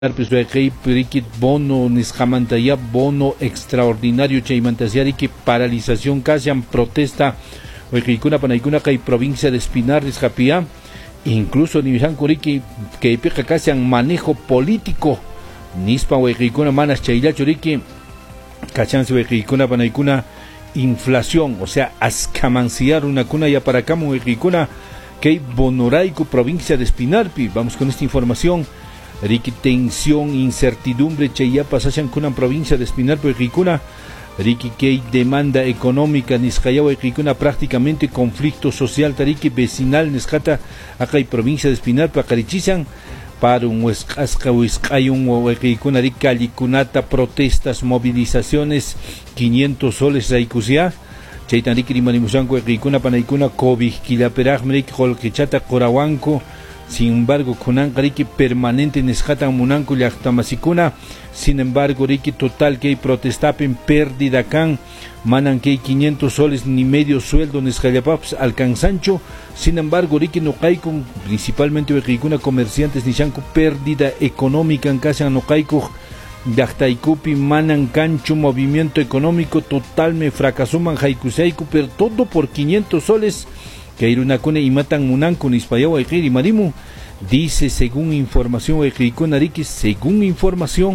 Periquit bono nisjamantaya bono extraordinario chaimantasiariki paralización casian protesta huequicuna panaicuna kay provincia de Espinar Rizjapía incluso nivisan kuriki que pica casian manejo político nispa huequicuna manas chailachuriki cachansi huequicuna panaicuna inflación, o sea ascamanciar una cuna ya para acá huequicuna que bonoraico provincia de Espinarpi. Vamos con esta información. Riki tensión, incertidumbre, cheya pasajan con provincia de Espinarpi, Rikuna, Riki que demanda económica, Niscayawa, Rikuna, prácticamente conflicto social, Tariki vecinal, Niscata, acá hay provincia de Espinarpi, Acarichizan, para un Huescayun, Rikuna, Rikalikunata, protestas, movilizaciones, 500 soles, Raikusia, Chaitan Riki, Manimusanco, Rikuna, Panaikuna, Kobi, Kilaperaj, Merik, Holquechata, Corahuanco. Sin embargo, Kunan Riki permanente Nesjatan Munanco y Actamasikuna. Sin embargo, Riki total que hay protestapen pérdida can, manan que hay 500 soles ni medio sueldo Nesjayapaps alcanzancho. Sin embargo, Riki no cae con principalmente Rikuna comerciantes Nishanko pérdida económica en casa no caico. Yachtaikupi manan cancho movimiento económico total me fracasó manjaikuseiku, pero todo por 500 soles. Que hay una cune y matan munanco nispayawa y marimu dice según información según información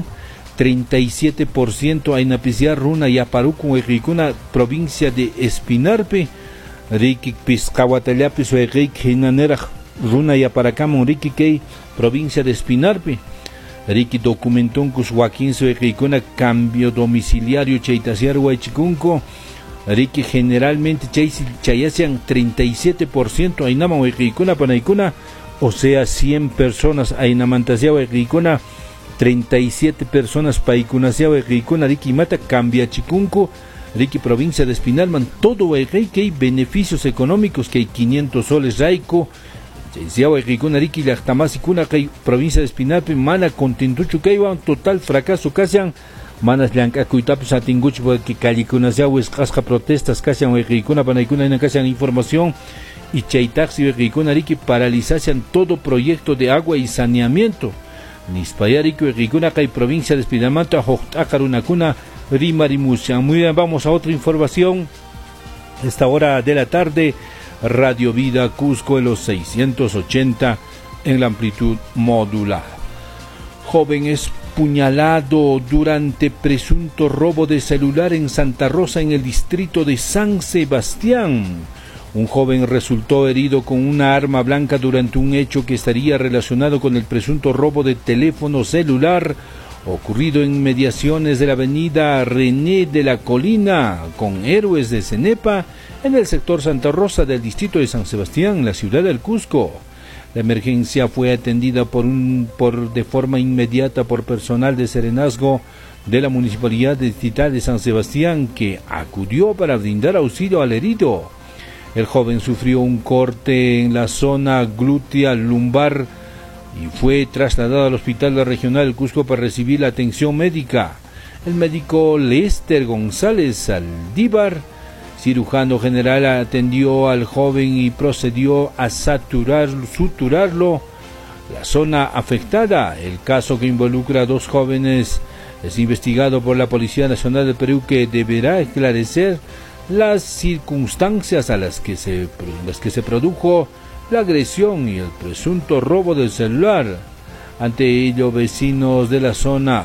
37% hay napiciar runa y aparuco ejicuna provincia de Espinarpe Riki Piscahuatallapis o Ejinanera runa y aparacamo Riki Kei provincia de Espinarpe Riki documentón cus Joaquín so ejicuna cambio domiciliario cheitasiar huaychicunco Riki generalmente chayasean 37% ainama huequicuna panaicuna, o sea 100 personas ainamantasia huequicuna, 37 personas paicunasia huequicuna, Riki mata cambia chicunco, Riki provincia de Espinalman, todo huequei que hay beneficios económicos que hay 500 soles raico, chayasia huequicuna Riki lactamasicuna que hay provincia de Espinalpe, mana contentucho que hay total fracaso casian. Manas blanca cuitapis atinguch porque callicunasia huescasca protestas casian huequicuna panaicuna en casian información y chaitaxi huequicuna Riki paralización todo proyecto de agua y saneamiento nispayariki huequicuna que hay provincia de Espinamanta hochtacarunacuna rimarimusian. Muy bien, vamos a otra información. Esta hora de la tarde Radio Vida Cusco en los 680 en la amplitud modular. Joven es puñalado durante presunto robo de celular en Santa Rosa en el distrito de San Sebastián. Un joven resultó herido con una arma blanca durante un hecho que estaría relacionado con el presunto robo de teléfono celular ocurrido en mediaciones de la avenida René de la Colina con Héroes de Cenepa en el sector Santa Rosa del distrito de San Sebastián, en la ciudad del Cusco. La emergencia fue atendida de forma inmediata por personal de serenazgo de la Municipalidad Distrital de San Sebastián que acudió para brindar auxilio al herido. El joven sufrió un corte en la zona glútea lumbar y fue trasladado al Hospital Regional del Cusco para recibir la atención médica. El médico Lester González Saldívar, cirujano general, atendió al joven y procedió a suturarlo la zona afectada. El caso que involucra a dos jóvenes es investigado por la Policía Nacional del Perú, que deberá esclarecer las circunstancias a las que se produjo la agresión y el presunto robo del celular. Ante ello, vecinos de la zona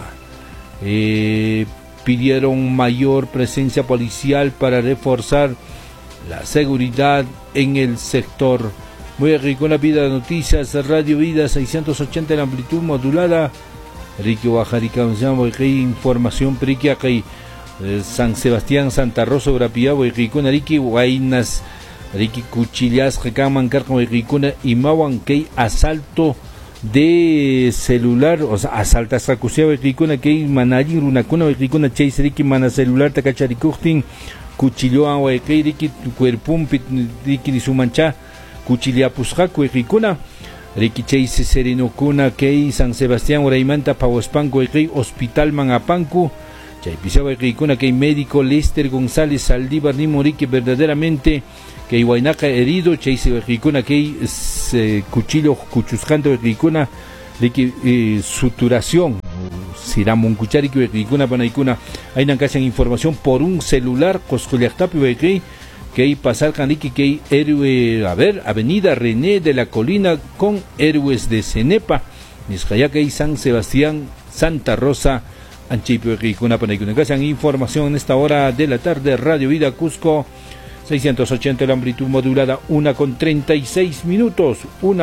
pidieron mayor presencia policial para reforzar la seguridad en el sector. Muy rico en la vida de noticias, Radio Vida 680 en amplitud modulada. Ricky Oaxaca, información periquia que San Sebastián, Santa Rosa, Brapiabo y Rico Ricky Guainas, Ricky Cuchillas, Recaman, Carco y Ricuna y Mawan que asalto de celular, o sea, asalta sacuseaba ricuna que manallin runacuna ricuna chase riki mana celular takacharikuchtin cuchilloa o riki cuerpum riki su mancha cuchiliapusjaku ricuna riki chase serenocuna que San Sebastián Oraimanta Pauespanco riki hospital Mangapancu chay pisaba ricuna que médico Lester González Saldívar ni Morique verdaderamente que Iwainaka herido, Chase Ricuna, que cuchillo cuchuscando Ricuna, de suturación. Siramuncuchari que Ricuna Panaicuna, hay una casa en información por un celular, Coscoyactapi, que hay pasar Canrique, que hay héroe, Avenida René de la Colina con héroes de Cenepa, Niscayaca y San Sebastián, Santa Rosa, Anchipio Ricuna Panaicuna. Casa en información en esta hora de la tarde, Radio Vida Cusco, 680 la amplitud modulada, 1:36 minutos,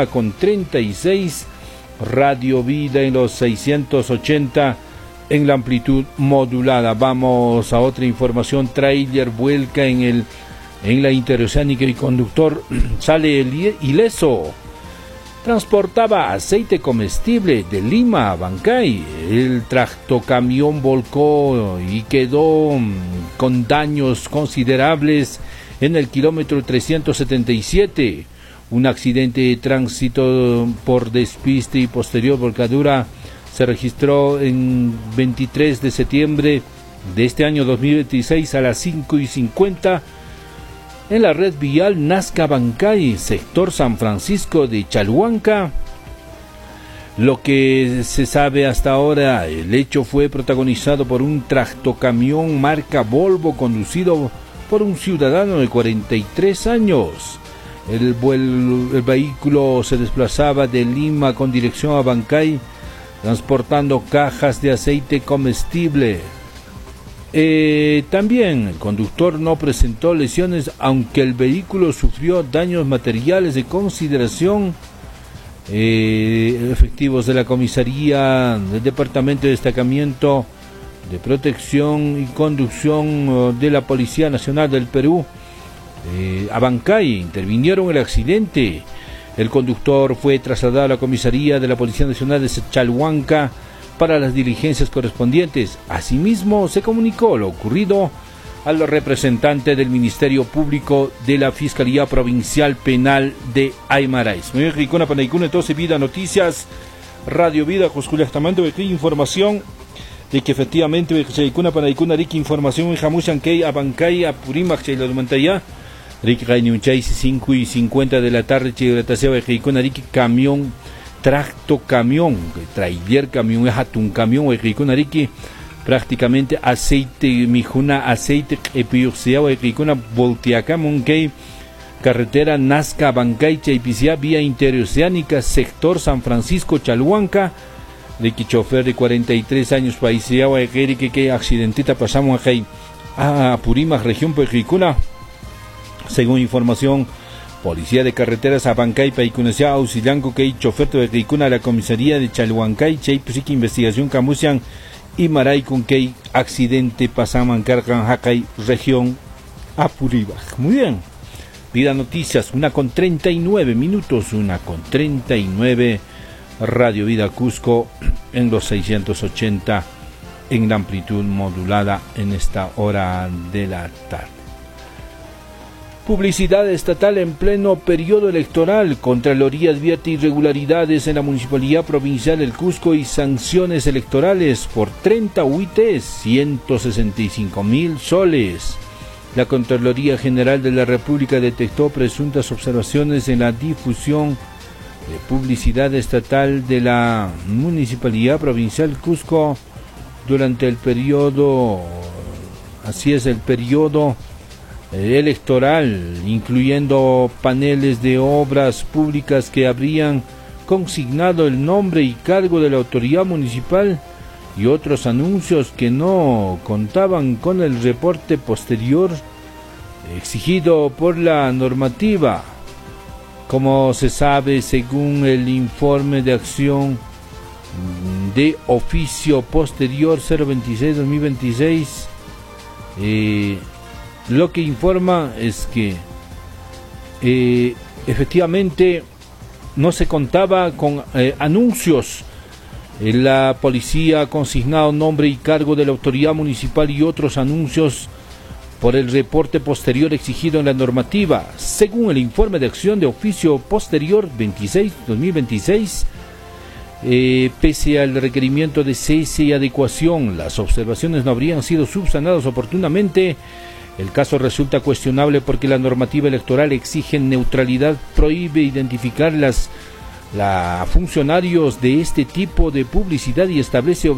1:36. Radio Vida en los 680 en la amplitud modulada. Vamos a otra información. Trailer vuelca en la interoceánica y conductor sale ileso. Transportaba aceite comestible de Lima a Bancay. El tractocamión volcó y quedó con daños considerables en el kilómetro 377. Un accidente de tránsito por despiste y posterior volcadura se registró en 23 de septiembre de este año 2026 a las 5:50 en la red vial Nazca-Bancay, sector San Francisco de Chalhuanca. Lo que se sabe hasta ahora, el hecho fue protagonizado por un tractocamión marca Volvo conducido por un ciudadano de 43 años. El vehículo se desplazaba de Lima con dirección a Bancay, transportando cajas de aceite comestible. También el conductor no presentó lesiones, aunque el vehículo sufrió daños materiales de consideración. Efectivos de la comisaría del Departamento de Destacamiento de Protección y Conducción de la Policía Nacional del Perú a Bancay intervinieron en el accidente. El conductor fue trasladado a la comisaría de la Policía Nacional de Chalhuanca para las diligencias correspondientes. Asimismo, se comunicó lo ocurrido al representante del Ministerio Público de la Fiscalía Provincial Penal de Aymarais. Muy bien, entonces, Vida Noticias, Radio Vida, Josculastamante, información de que efectivamente información en Jamushan Key, a Bancay, a Purimac, Rick Rainiun Chay, 5:50 de la tarde, Chigrataseo de Jicuna, Rick camión, tracto camión, trailer camión, un camión, Jicuna, Rick prácticamente aceite, mijuna, aceite, epiuxeado, Jicuna, volteacamón, que carretera Nazca, Bancay, Chaypisia, vía interoceánica, sector San Francisco, Chalhuanca, Rick chofer de 43 años, paiseado, que accidentita pasamos a Purimac, región Pejicuna. Según información, Policía de Carreteras a Bancay, Paicunesia, Auxilianco, que chofer de Ricuna a la comisaría de Chalhuancay, Chaypusiki, investigación Camusian y Maray, con que accidente pasaman cargan Jacay, región Apurímac. Muy bien, Vida Noticias, 1:39 minutos, 1:39, Radio Vida Cusco en los 680 en la amplitud modulada en esta hora de la tarde. Publicidad estatal en pleno periodo electoral. Contraloría advierte irregularidades en la Municipalidad Provincial del Cusco y sanciones electorales por 30 UITs, 165,000 soles. La Contraloría General de la República detectó presuntas observaciones en la difusión de publicidad estatal de la Municipalidad Provincial Cusco durante el periodo, el periodo electoral, incluyendo paneles de obras públicas que habrían consignado el nombre y cargo de la autoridad municipal y otros anuncios que no contaban con el reporte posterior exigido por la normativa. Como se sabe, según el informe de acción de oficio posterior 026-2026, lo que informa es que efectivamente no se contaba con anuncios. La policía ha consignado nombre y cargo de la autoridad municipal y otros anuncios por el reporte posterior exigido en la normativa. Según el informe de acción de oficio posterior 26-2026, pese al requerimiento de cese y adecuación, las observaciones no habrían sido subsanadas oportunamente. El caso resulta cuestionable porque la normativa electoral exige neutralidad, prohíbe identificar las funcionarios de este tipo de publicidad y establece